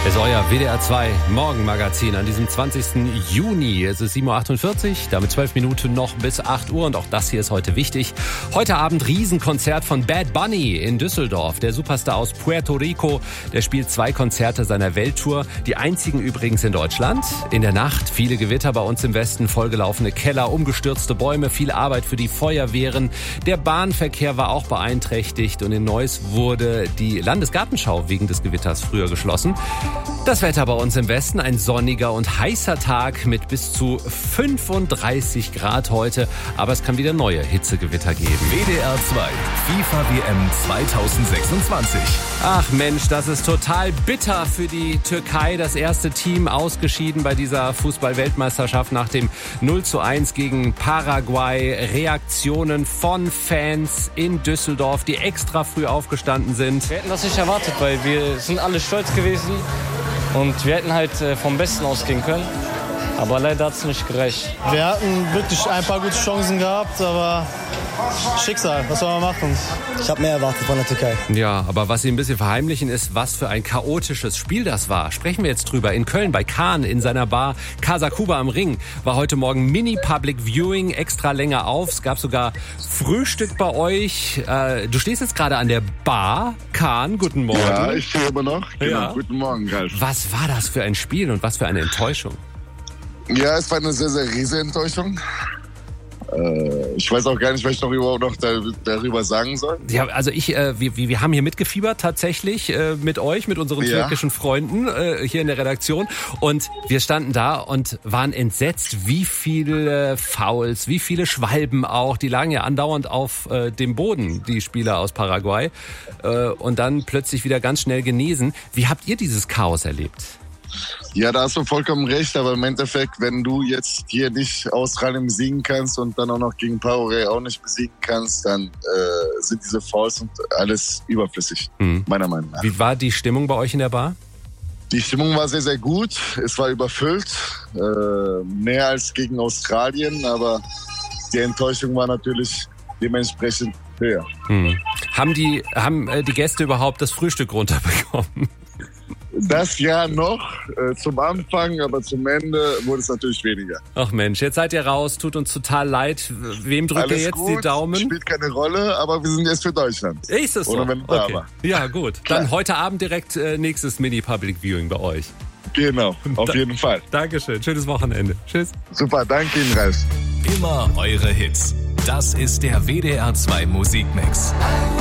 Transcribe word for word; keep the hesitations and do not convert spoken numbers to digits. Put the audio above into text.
Es ist euer W D R zwei Morgenmagazin an diesem zwanzigsten Juni. Es ist sieben Uhr achtundvierzig, damit zwölf Minuten noch bis acht Uhr. Und auch das hier ist heute wichtig. Heute Abend Riesenkonzert von Bad Bunny in Düsseldorf. Der Superstar aus Puerto Rico, der spielt zwei Konzerte seiner Welttour. Die einzigen übrigens in Deutschland. In der Nacht viele Gewitter bei uns im Westen, vollgelaufene Keller, umgestürzte Bäume, viel Arbeit für die Feuerwehren. Der Bahnverkehr war auch beeinträchtigt und in Neuss wurde die Landesgartenschau wegen des Gewitters früher geschlossen. Das Wetter bei uns im Westen, ein sonniger und heißer Tag mit bis zu fünfunddreißig Grad heute. Aber es kann wieder neue Hitzegewitter geben. W D R zwei FIFA W M zweitausendsechsundzwanzig. Ach Mensch, das ist total bitter für die Türkei. Das erste Team ausgeschieden bei dieser Fußball-Weltmeisterschaft nach dem null zu eins gegen Paraguay. Reaktionen von Fans in Düsseldorf, die extra früh aufgestanden sind. Wir hätten das nicht erwartet, weil wir sind alle stolz gewesen. Und wir hätten halt vom Besten ausgehen können, aber leider hat es nicht gereicht. Wir hatten wirklich ein paar gute Chancen gehabt, aber Schicksal, was soll man machen? Ich habe mehr erwartet von der Türkei. Ja, aber was sie ein bisschen verheimlichen ist, was für ein chaotisches Spiel das war. Sprechen wir jetzt drüber. In Köln bei Kahn in seiner Bar Casa Cuba am Ring war heute Morgen Mini-Public Viewing, extra länger auf. Es gab sogar Frühstück bei euch. Äh, du stehst jetzt gerade an der Bar. Kahn, guten Morgen. Ja, ich stehe immer noch. Genau. Ja. Guten Morgen, Ralf. Was war das für ein Spiel und was für eine Enttäuschung? Ja, es war eine sehr, sehr riesige Enttäuschung. Äh, ich weiß auch gar nicht, was ich noch überhaupt noch da, darüber sagen soll. Ja, also ich, äh, wir, wir haben hier mitgefiebert tatsächlich äh, mit euch, mit unseren Ja. türkischen Freunden äh, hier in der Redaktion. Und wir standen da und waren entsetzt, wie viele Fouls, wie viele Schwalben auch. Die lagen ja andauernd auf äh, dem Boden, die Spieler aus Paraguay. Äh, und dann plötzlich wieder ganz schnell genesen. Wie habt ihr dieses Chaos erlebt? Ja, da hast du vollkommen recht, aber im Endeffekt, wenn du jetzt hier nicht Australien besiegen kannst und dann auch noch gegen Paraguay auch nicht besiegen kannst, dann äh, sind diese Fouls und alles überflüssig, Hm. meiner Meinung nach. Wie war die Stimmung bei euch in der Bar? Die Stimmung war sehr, sehr gut. Es war überfüllt, äh, mehr als gegen Australien, aber die Enttäuschung war natürlich dementsprechend höher. Hm. Haben die, haben äh, die Gäste überhaupt das Frühstück runterbekommen? Das ja noch äh, zum Anfang, aber zum Ende wurde es natürlich weniger. Ach Mensch, jetzt seid ihr raus, tut uns total leid. Wem drückt ihr Alles jetzt gut, die Daumen? Spielt keine Rolle, aber wir sind jetzt für Deutschland. Ist es so? Oder wenn du da Okay. war. Ja, gut. Dann heute Abend direkt äh, nächstes Mini-Public Viewing bei euch. Genau, auf Da- jeden Fall. Dankeschön. Schönes Wochenende. Tschüss. Super, danke Ihnen, Ralf. Immer eure Hits. Das ist der W D R zwei Musikmix.